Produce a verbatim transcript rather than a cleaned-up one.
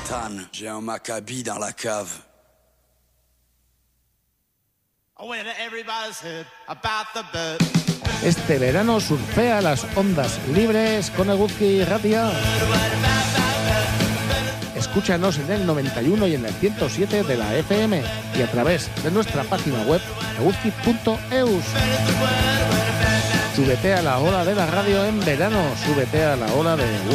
Manhattan, j'ai un Maccabi dans la cave. Este verano surfea las ondas libres con Eguzki Ratia. Escúchanos en el noventa y uno y en el ciento siete de la F M y a través de nuestra página web eguzki punto eus. Súbete a la ola de la radio en verano, súbete a la ola de